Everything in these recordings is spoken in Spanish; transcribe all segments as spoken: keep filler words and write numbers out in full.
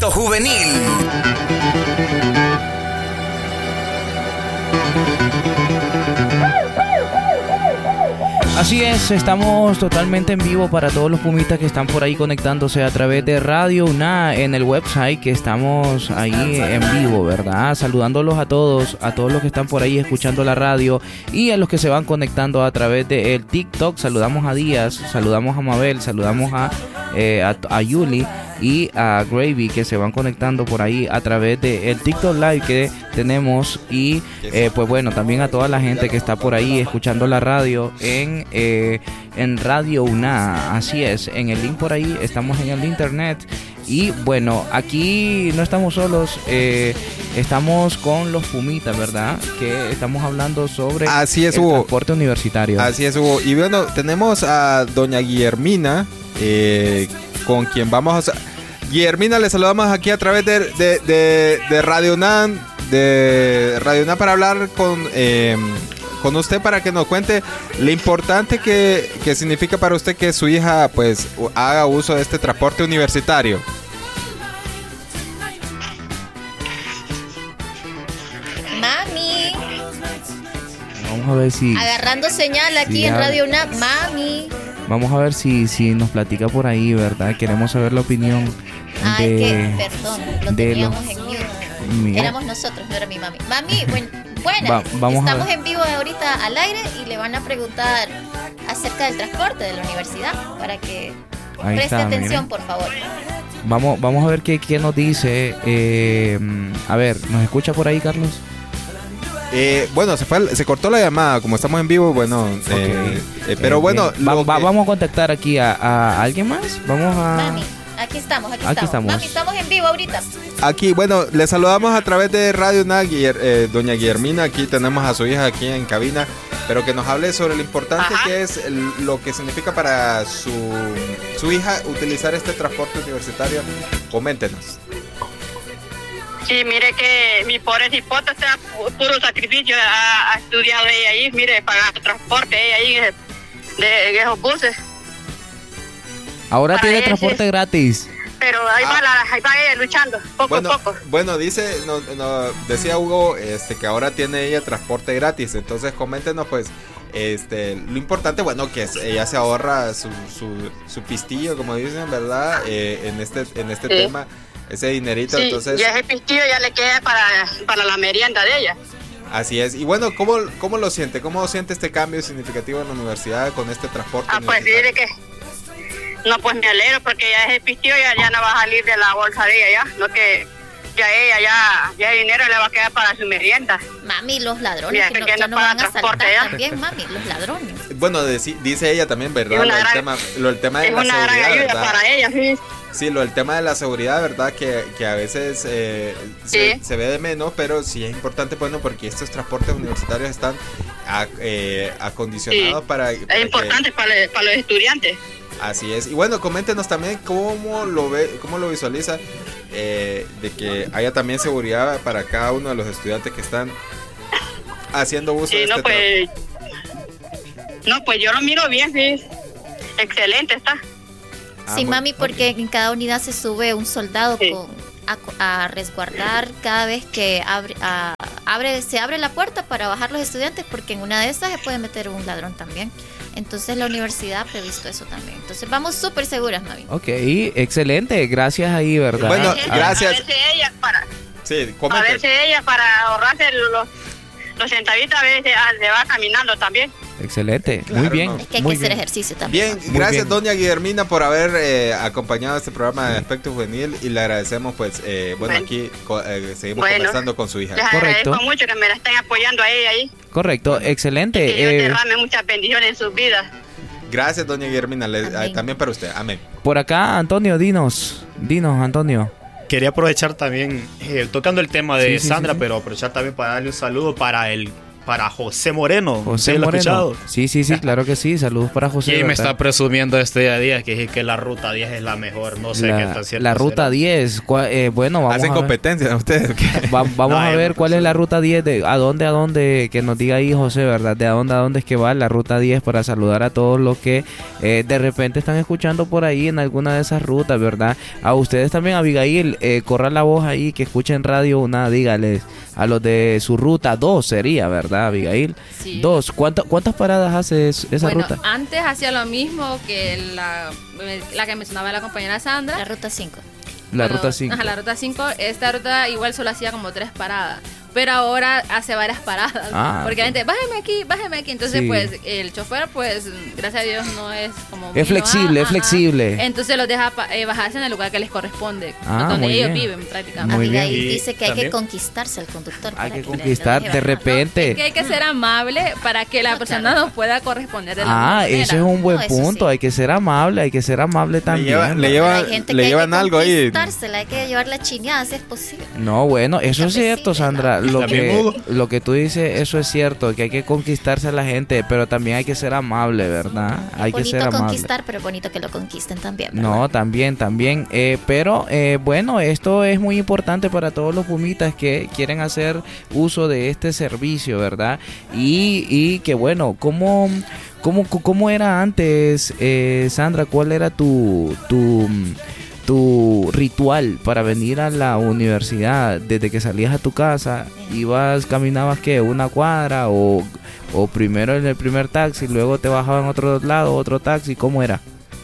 Aspecto Juvenil. Así es, estamos totalmente en vivo para todos los pumitas que están por ahí conectándose a través de Radio UNA en el website, que estamos ahí en vivo, ¿verdad? Saludándolos a todos, a todos los que están por ahí escuchando la radio y a los que se van conectando a través de el TikTok. Saludamos a Díaz, saludamos a Mabel, saludamos a, eh, a, a Yuli y a Gravy, que se van conectando por ahí a través de el TikTok Live que tenemos. Y eh, pues bueno, también a toda la gente que está por ahí escuchando la radio en eh, en Radio UNA. Así es, en el link por ahí, estamos en el internet. Y bueno, aquí no estamos solos, eh, estamos con los Pumitas, ¿verdad? Que estamos hablando sobre Así es, el Hugo. transporte universitario. Así es, Hugo. Y bueno, tenemos a doña Guillermina, eh, con quien vamos a... Guillermina, le saludamos aquí a través de, de, de, de Radio UNA, de Radio UNA para hablar con, eh, con usted, para que nos cuente lo importante que, que significa para usted que su hija pues haga uso de este transporte universitario. Mami, Vamos a ver si... agarrando señal aquí Sí, en a- Radio UNA. Mami. Vamos a ver si, si nos platica por ahí, ¿verdad? Queremos saber la opinión Ay, de... que, perdón, lo de teníamos los- en mute. Mira. Éramos nosotros, no era mi mami. Mami, buen, buenas. Va- vamos a Estamos ver. en vivo ahorita al aire y le van a preguntar acerca del transporte de la universidad para que Ahí preste está, atención, miren. por favor. Vamos, vamos a ver qué, qué nos dice. Eh, a ver, ¿nos escucha por ahí, Carlos? Eh, bueno, se fue, se cortó la llamada, como estamos en vivo, bueno, eh, eh, pero Eh, bueno, bien. Va- lo va- que- vamos a contactar aquí a, a alguien más. Vamos a... Mami, aquí estamos, aquí, Aquí estamos. estamos. Mami, estamos en vivo ahorita. aquí, bueno, le saludamos a través de Radio UNA, Guiller- eh, doña Guillermina, aquí tenemos a su hija aquí en cabina, pero que nos hable sobre lo importante Ajá. que es el- lo que significa para su, su hija utilizar este transporte universitario. Coméntenos. Sí, mire que mi pobre cipota está pu- puro sacrificio, ha, ha estudiado ella ahí, mire, pagar transporte ella ahí de, de esos buses, Ahora para tiene ese- transporte gratis. pero ahí Ah. va la, ahí va ella luchando, poco Bueno, a poco. bueno, dice, no, no, decía Hugo, este, que ahora tiene ella transporte gratis, entonces coméntenos pues, este, lo importante, bueno, que es- ella se ahorra su, su, su pistillo, como dicen, ¿verdad? Eh, en este, en este Sí. tema, ese dinerito, Sí, entonces, y ese pistillo ya le queda para, para la merienda de ella. así es. Y bueno, ¿cómo, cómo lo siente? ¿Cómo siente este cambio significativo en la universidad con este transporte Ah, pues universitario? mire que, no, pues me alegro porque ya ese pistillo ya, ya no va a salir de la bolsa de ella ya, no que ya ella ya, ya el dinero le va a quedar para su merienda. Mami, los ladrones Mira, que que no, ya ya no no paga van a transporte, asaltar ¿ya? también, mami, los ladrones. Bueno, deci- dice ella también, ¿verdad? Es Lo una del gran- tema, lo del tema de Es la una gran seguridad, ayuda ¿verdad? para ella, sí. Sí, lo del tema de la seguridad, ¿verdad? Que, que a veces eh, se, Sí. se ve de menos, pero sí es importante, bueno, porque estos transportes universitarios están a- eh, acondicionados Sí. para, para Es que- importante para, para los estudiantes. así es. Y bueno, coméntenos también cómo lo ve, cómo lo visualiza, eh, de que haya también seguridad para cada uno de los estudiantes que están haciendo uso Sí, de no, este tra- pues, no, pues yo lo miro bien, sí. Excelente está. Ah, Sí, muy- mami, porque en cada unidad se sube un soldado Sí. con, a, a resguardar cada vez que abre, a- abre, se abre la puerta para bajar los estudiantes, porque en una de esas se puede meter un ladrón también. Entonces la universidad ha previsto eso también. Entonces vamos súper seguras, mami. Ok, excelente. Gracias ahí, ¿verdad? Bueno, A ver si- gracias. A ver si ella para, Sí, a ver comenten. si ella para ahorrarse los, los centavitos a ver si ah, se va caminando también. Excelente. Claro, Muy bien. no. Es que hay muy que hacer bien. ejercicio también. Bien, Muy gracias bien. doña Guillermina por haber eh, acompañado este programa de Aspecto Juvenil y le agradecemos pues, eh, bueno, Bueno. aquí co- eh, seguimos Bueno. conversando con su hija. Les Correcto. agradezco mucho que me la estén apoyando a ella ahí. Correcto, excelente. Que Dios Eh, derrame muchas bendiciones en sus vidas. Gracias doña Guillermina, le- Amén. eh, también para usted, amén. por acá, Antonio, dinos. Dinos, Antonio. Quería aprovechar también, eh, tocando el tema de Sí, sí, Sandra, sí, sí. pero aprovechar también para darle un saludo para el para José Moreno. José ¿Sí lo Moreno. escuchado? Sí, sí, sí, claro que sí. Saludos para José. ¿Quién me ¿verdad? está presumiendo este día a día que, que la ruta diez es la mejor? No sé la, qué tan cierto La ruta será. diez. cua- Eh, bueno, vamos Hacen a ver. competencia ustedes. Va- vamos No, a yo ver no cuál es sé. la ruta diez, de a dónde, a dónde, que nos diga ahí José, ¿verdad? De a dónde, a dónde es que va la ruta diez para saludar a todos los que eh, de repente están escuchando por ahí en alguna de esas rutas, ¿verdad? A ustedes también, Abigail, eh, corra la voz ahí, que escuchen Radio Una, dígales a los de su ruta dos sería, ¿verdad, Abigail? Sí. Dos. ¿Cuánta- ¿Cuántas paradas hace es- esa Bueno, ruta? antes hacía lo mismo que la, la que mencionaba la compañera Sandra. La ruta cinco. La Bueno, ruta cinco. Ajá, la ruta cinco. Esta ruta igual solo hacía como tres paradas. Pero ahora hace varias paradas. Ah, porque la gente, bájeme aquí, bájeme aquí. Entonces, Sí. pues, el chofer, pues, gracias a Dios, no es como. Es flexible, es flexible. Entonces los deja pa- eh, bajarse en el lugar que les corresponde. Ah, donde muy ellos bien. viven prácticamente. Muy bien. Abigail Y dice que hay también- que conquistarse al conductor. Hay para que le- conquistar le de deje bajar. repente. Es que hay que ser amable para que la No, persona claro. nos pueda corresponder de la Ah, misma ese es manera. un buen No, eso punto. sí. Hay que ser amable, hay que ser amable Le, también. lleva- le, ¿verdad? lleva- Hay gente le que llevan hay que algo ahí. conquistársela, hay que llevarla chineada si es posible. No, bueno, eso es Cafecito, cierto, Sandra. ¿no? Lo También, que, Hugo. lo que tú dices, eso es cierto, que hay que conquistarse a la gente, pero también hay que ser amable, ¿verdad? Hay que Bonito ser amable. conquistar, pero bonito que lo conquisten también. ¿verdad? No, también, también. Eh, pero eh, bueno, esto es muy importante para todos los pumitas que quieren hacer uso de este servicio, ¿verdad? Y, y que bueno, ¿cómo, cómo, cómo era antes, eh, Sandra? ¿Cuál era tu, tu, tu ritual para venir a la universidad? Desde que salías a tu casa, ibas, caminabas, ¿qué? ¿Una cuadra? O, o primero en el primer taxi, luego te bajaban a otro lado, otro taxi, ¿cómo era?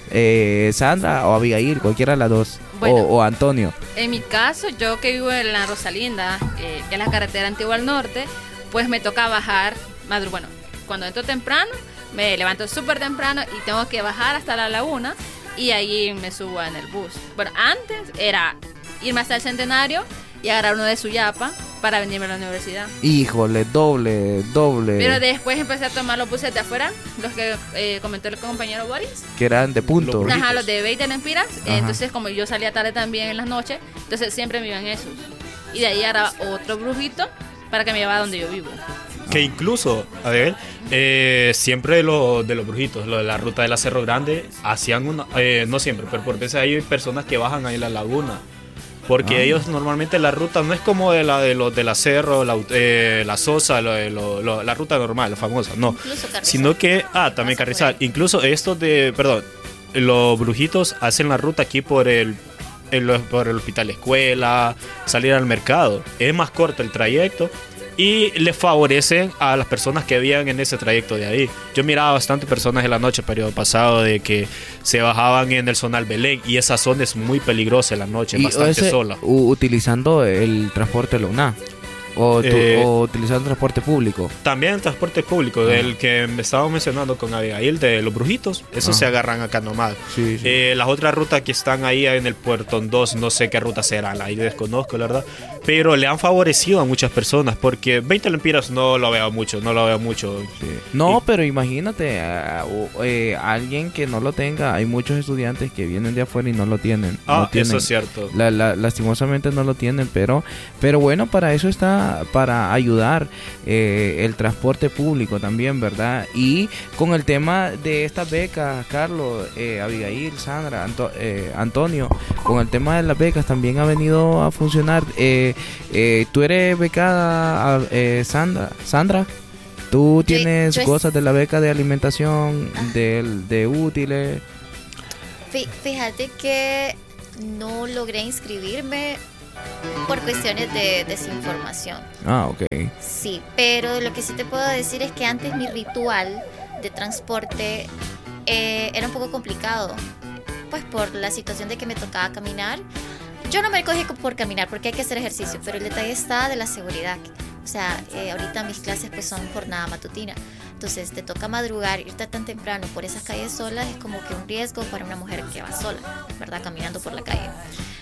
Eh, Sandra o Abigail, cualquiera de las dos. Bueno. o, o Antonio. En mi caso, yo que vivo en la Rosalinda, eh, que es la carretera antigua al norte, pues me toca bajar, madru- bueno, cuando entro temprano, me levanto súper temprano y tengo que bajar hasta la laguna y ahí me subo en el bus. Bueno, antes era irme hasta el Centenario y agarrar uno de Suyapa para venirme a la universidad. Híjole, doble, doble. Pero después empecé a tomar los buses de afuera, los que eh, comentó el compañero Boris. que eran de punto. Los Ajá, los de veinte Lempiras. Ajá. Entonces, como yo salía tarde también en las noches, entonces siempre me iban esos. Y de ahí agarraba otro brujito para que me llevara donde yo vivo. Que incluso, a ver, eh, siempre lo de los brujitos, lo de la ruta de la Cerro Grande, hacían una, eh, no siempre, pero por veces hay personas que bajan ahí la laguna. Porque Ah. ellos normalmente la ruta no es como de la de los de la Cerro, la, eh, la Sosa, lo de lo- lo- la ruta normal, la famosa, no. Incluso Carrizal. Sino que, ah, también Pasa por Carrizal. ahí. Incluso estos de, perdón, los brujitos hacen la ruta aquí por el, el- por el hospital escuela, salir al mercado. Es más corto el trayecto y les favorecen a las personas que vivían en ese trayecto de ahí. Yo miraba bastante personas en la noche, periodo pasado, de que se bajaban en el Zonal Belén y esa zona es muy peligrosa en la noche, Y bastante ese, sola. u- utilizando el transporte de la U N A. O, tu- Eh, o utilizando transporte público. También el transporte público, del que me estábamos mencionando con Abigail, de los brujitos, esos Ah. se agarran acá nomás. Sí, sí. Eh, las otras rutas que están ahí en el Puerto dos, no sé qué rutas serán, ahí desconozco la verdad, pero le han favorecido a muchas personas, porque veinte lempiras no lo veo mucho, no lo veo mucho. No, Y- pero imagínate, a- o- eh, alguien que no lo tenga. Hay muchos estudiantes que vienen de afuera y no lo tienen. Ah, no tienen. eso es cierto. La- la- lastimosamente no lo tienen, pero pero bueno, para eso está, para ayudar eh, el transporte público también, ¿verdad? Y con el tema de estas becas, Carlos, eh, Abigail, Sandra, Anto- eh, Antonio, con el tema de las becas también ha venido a funcionar. Eh, eh, ¿Tú eres becada, a- eh, Sandra? Sandra? ¿Tú tienes yo es- cosas de la beca de alimentación, del- de útiles? Fí- Fíjate que no logré inscribirme por cuestiones de desinformación. Ah, ok. Sí, pero lo que sí te puedo decir es que antes mi ritual de transporte eh, era un poco complicado, pues por la situación de que me tocaba caminar. Yo no me cogí por caminar porque hay que hacer ejercicio, pero el detalle está de la seguridad. O sea, eh, ahorita mis clases pues son jornada matutina. Entonces te toca madrugar, irte tan temprano por esas calles solas es como que un riesgo para una mujer que va sola, ¿verdad? Caminando por la calle.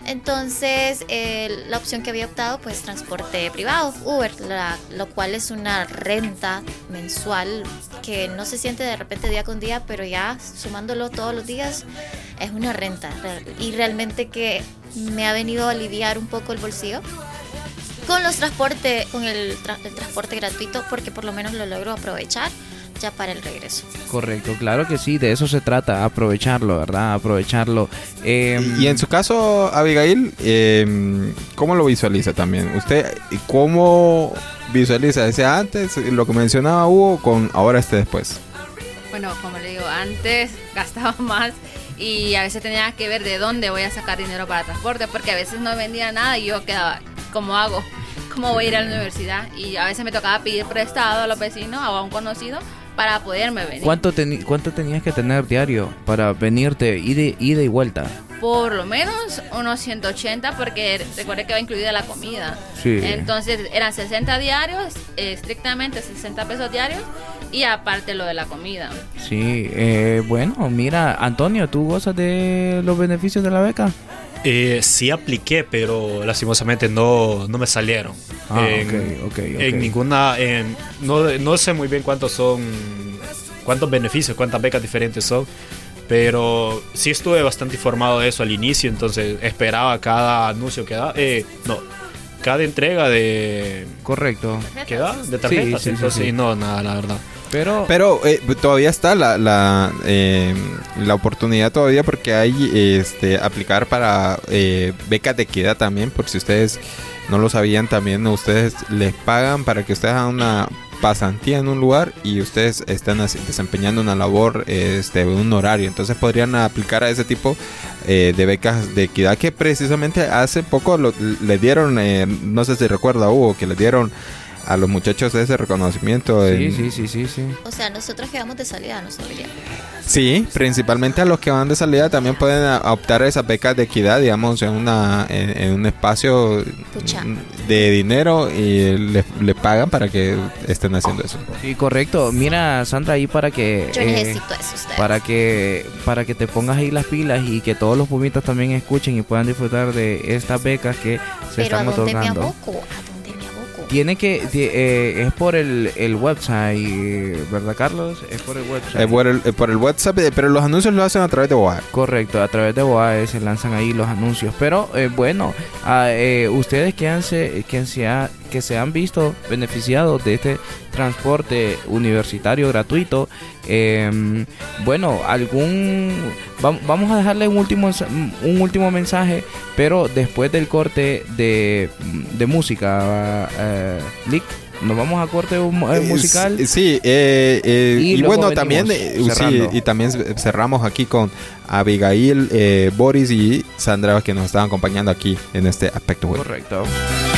Entonces eh, la opción que había optado pues transporte privado, Uber, la- lo cual es una renta mensual que no se siente de repente día con día, pero ya sumándolo todos los días es una renta. Real- Y realmente que me ha venido a aliviar un poco el bolsillo. con los transportes, con el, tra- el transporte gratuito, porque por lo menos lo logro aprovechar ya para el regreso. Correcto, claro que sí, de eso se trata, aprovecharlo, ¿verdad? Aprovecharlo. Eh, Y en su caso, Abigail, eh, ¿cómo lo visualiza también? ¿Usted cómo visualiza ese antes, lo que mencionaba Hugo, con ahora este después? Bueno, como le digo, antes gastaba más y a veces tenía que ver de dónde voy a sacar dinero para transporte, porque a veces no vendía nada y yo quedaba, ¿cómo hago? ¿Cómo voy a ir a la universidad? Y a veces me tocaba pedir prestado a los vecinos o a un conocido para poderme venir. ¿Cuánto, teni- ¿Cuánto tenías que tener diario para venirte ida, ida y vuelta? Por lo menos unos ciento ochenta, porque recuerde que va incluida la comida. Sí. Entonces eran sesenta diarios, eh, estrictamente sesenta pesos diarios, y aparte lo de la comida. Sí, eh, bueno, mira, Antonio, ¿tú gozas de los beneficios de la beca? Eh, sí apliqué, pero lastimosamente no, no me salieron. Ah, en, ok, ok, ok. en ninguna... En, no, no sé muy bien cuántos son... Cuántos beneficios, cuántas becas diferentes son. Pero sí estuve bastante informado de eso al inicio. Entonces esperaba cada anuncio que da... Eh, no, cada entrega de... Correcto. ¿Qué da? De tarjetas. Sí, sí, entonces sí, sí. no, nada, la verdad. Pero, Pero eh, todavía está la la, eh, la oportunidad todavía, porque hay este aplicar para eh, becas de equidad también, por si ustedes no lo sabían. También ustedes les pagan para que ustedes hagan una pasantía en un lugar y ustedes están así, desempeñando una labor, este, un horario. Entonces podrían aplicar a ese tipo eh, de becas de equidad, que precisamente hace poco lo, le dieron, eh, no sé si recuerda Hugo, que le dieron a los muchachos ese reconocimiento. sí, en- sí, sí, sí, sí. O sea, nosotros quedamos de salida, no sabía. Sí, principalmente a los que van de salida también pueden a- optar a esas becas de equidad, digamos, en una en, en un espacio Pucha. de dinero, y le, le pagan para que estén haciendo eso. Sí, correcto. Mira, Sandra, ahí para que... Yo eh, necesito eso, ustedes. para que para que te pongas ahí las pilas y que todos los pumitas también escuchen y puedan disfrutar de estas becas que se Pero ¿a están dónde me otorgando. aboco? ¿A dónde me aboco? Tiene que ti- eh, es por el, el website, ¿verdad, Carlos? Es por el website. Eh, por, el, eh, por el WhatsApp, eh, pero los anuncios lo hacen a través de W A E. Correcto, a través de B O A E se lanzan ahí los anuncios. Pero eh, bueno, a, eh, ustedes que, han se, que, se ha- que se han visto beneficiados de este transporte universitario gratuito, eh, bueno, algún vam- vamos a dejarle un último ensa- un último mensaje, pero después del corte de, de música, eh, Lick, nos vamos a corte mu- eh, musical. Eh, Sí, eh, eh, Y y, luego bueno, venimos también eh, sí, cerrando. y también cerramos aquí con Abigail, eh, Boris y Sandra, que nos estaban acompañando aquí en este aspecto web. Correcto.